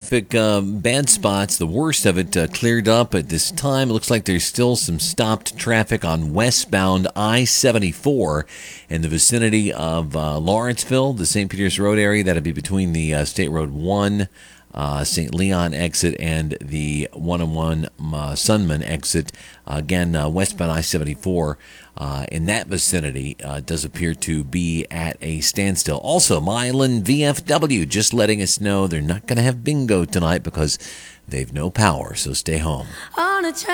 traffic, bad spots. The worst of it cleared up at this time. It looks like there's still some stopped traffic on westbound I-74 in the vicinity of Lawrenceville, the St. Peter's Road area. That'd be between the State Road 1, St. Leon exit, and the 101 Sunman exit. Again, westbound I-74 in that vicinity does appear to be at a standstill. Also, Milan VFW just letting us know they're not going to have bingo tonight because they've no power, so stay home.